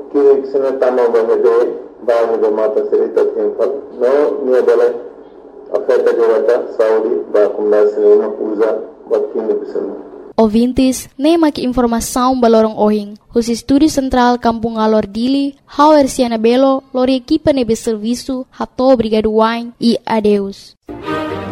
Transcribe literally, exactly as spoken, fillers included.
que se tama bahede bahne do mata serita temple no ne bole afeta jogata saudi ba kumnasina usa batin bisana. Ouvintes, nem mak informação balorong ohing. Os Estúdio Central Kampung Alor Dili, Hauer Siana Belo, lori equipa nebe serviço, hato obrigado wine e adeus.